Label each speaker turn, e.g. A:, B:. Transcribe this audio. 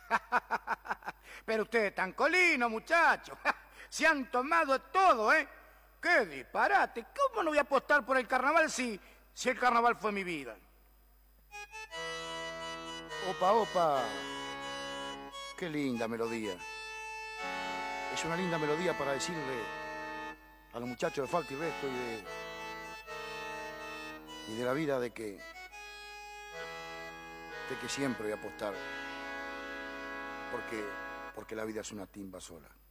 A: Pero ustedes tan colinos, muchachos. Se han tomado todo, ¿eh? ¡Qué disparate! ¿Cómo no voy a apostar por el carnaval si el carnaval fue mi vida? Opa, opa. Qué linda melodía. Es una linda melodía para decirle a los muchachos de Falta y Resto y de la vida de que siempre voy a apostar porque la vida es una timba sola.